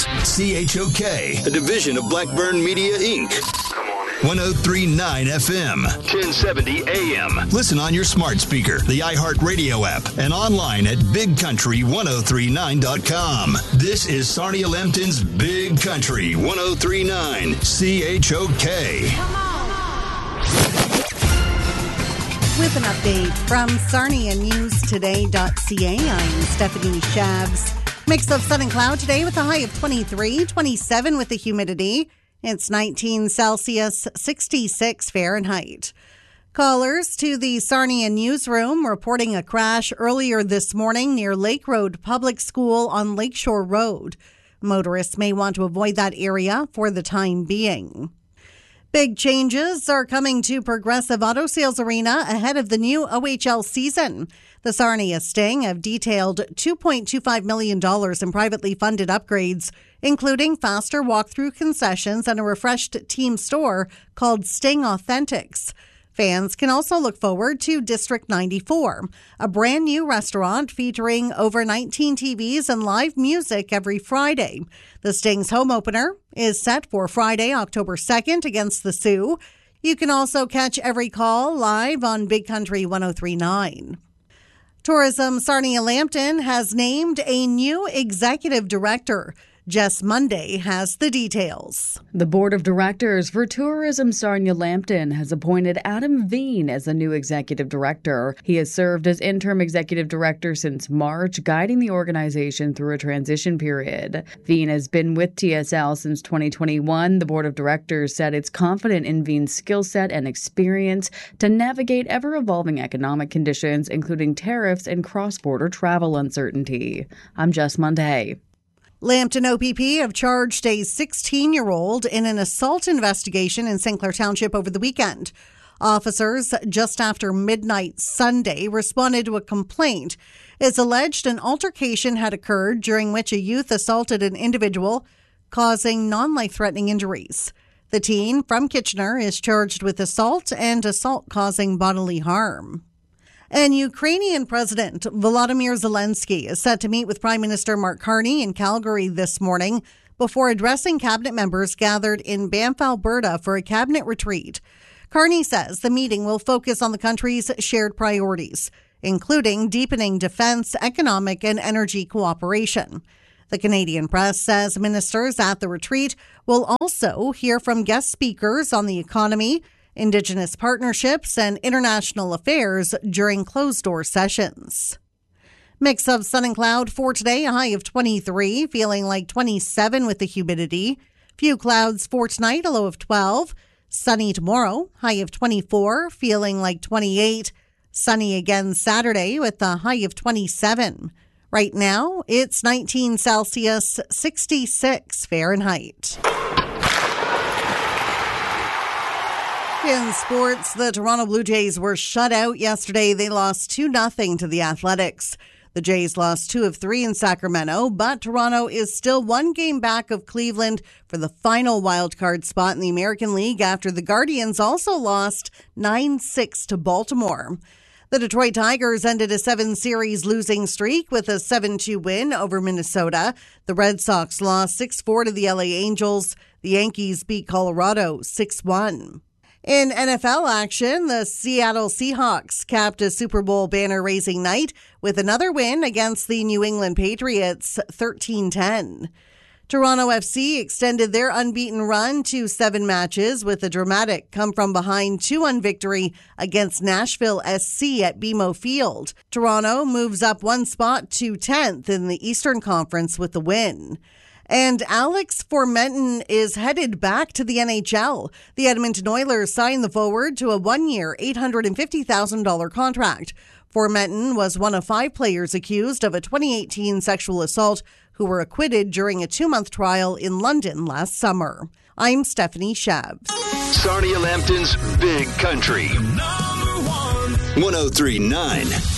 CHOK, a division of Blackburn Media, Inc. 103.9 FM, 1070 AM. Listen on your smart speaker, the iHeartRadio app, and online at BigCountry1039.com. This is Sarnia Lambton's Big Country 103.9 CHOK. Come on. With an update from SarniaNewsToday.ca, I'm Stephanie Shabs. Mix of sun and cloud today with a high of 23, 27 with the humidity. It's 19 Celsius, 66 Fahrenheit. Callers to the Sarnia newsroom reporting a crash earlier this morning near Lake Road Public School on Lakeshore Road. Motorists may want to avoid that area for the time being. Big changes are coming to Progressive Auto Sales Arena ahead of the new OHL season. The Sarnia Sting have detailed $2.25 million in privately funded upgrades, including faster walk-through concessions and a refreshed team store called Sting Authentics. Fans can also look forward to District 94, a brand new restaurant featuring over 19 TVs and live music every Friday. The Sting's home opener is set for Friday, October 2nd against the Sioux. You can also catch every call live on Big Country 103.9. Tourism Sarnia Lambton has named a new executive director. Jess Monday has the details. The Board of Directors for Tourism Sarnia Lambton has appointed Adam Veen as the new executive director. He has served as interim executive director since March, guiding the organization through a transition period. Veen has been with TSL since 2021. The Board of Directors said it's confident in Veen's skill set and experience to navigate ever-evolving economic conditions, including tariffs and cross-border travel uncertainty. I'm Jess Monday. Lambton OPP have charged a 16-year-old in an assault investigation in St. Clair Township over the weekend. Officers just after midnight Sunday responded to a complaint. It's alleged an altercation had occurred during which a youth assaulted an individual, causing non-life-threatening injuries. The teen from Kitchener is charged with assault and assault causing bodily harm. And Ukrainian President Volodymyr Zelensky is set to meet with Prime Minister Mark Carney in Calgary this morning before addressing cabinet members gathered in Banff, Alberta for a cabinet retreat. Carney says the meeting will focus on the country's shared priorities, including deepening defense, economic, and energy cooperation. The Canadian press says ministers at the retreat will also hear from guest speakers on the economy, Indigenous partnerships, and international affairs during closed-door sessions. Mix of sun and cloud for today, a high of 23, feeling like 27 with the humidity. Few clouds for tonight, a low of 12. Sunny tomorrow, high of 24, feeling like 28. Sunny again Saturday with a high of 27. Right now, it's 19 Celsius, 66 Fahrenheit. In sports, the Toronto Blue Jays were shut out yesterday. They lost 2-0 to the Athletics. The Jays lost 2 of 3 in Sacramento, but Toronto is still one game back of Cleveland for the final wildcard spot in the American League after the Guardians also lost 9-6 to Baltimore. The Detroit Tigers ended a 7-series losing streak with a 7-2 win over Minnesota. The Red Sox lost 6-4 to the LA Angels. The Yankees beat Colorado 6-1. In NFL action, the Seattle Seahawks capped a Super Bowl banner-raising night with another win against the New England Patriots, 13-10. Toronto FC extended their unbeaten run to 7 matches with a dramatic come-from-behind 2-1 victory against Nashville SC at BMO Field. Toronto moves up 1 spot to 10th in the Eastern Conference with the win. And Alex Formenton is headed back to the NHL. The Edmonton Oilers signed the forward to a 1-year, $850,000 contract. Formenton was one of 5 players accused of a 2018 sexual assault who were acquitted during a 2-month trial in London last summer. I'm Stephanie Shabs. Sarnia Lambton's Big Country. Number 1. 103.9